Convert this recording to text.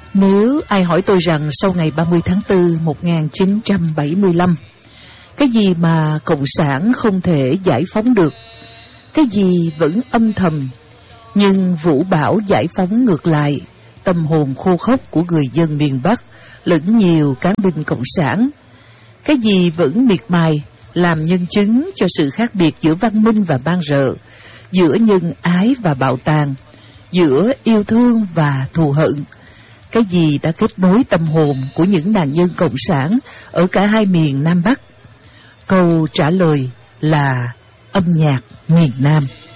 Nếu ai hỏi tôi rằng sau ngày 30 tháng 4 1975, cái gì mà Cộng sản không thể giải phóng được, cái gì vẫn âm thầm, nhưng vũ bão giải phóng ngược lại tâm hồn khô khốc của người dân miền Bắc lẫn nhiều cán binh Cộng sản, cái gì vẫn miệt mài làm nhân chứng cho sự khác biệt giữa văn minh và man rợ, giữa nhân ái và bạo tàn, giữa yêu thương và thù hận, cái gì đã kết nối tâm hồn của những nạn nhân Cộng sản ở cả hai miền Nam Bắc? Câu trả lời là âm nhạc miền Nam.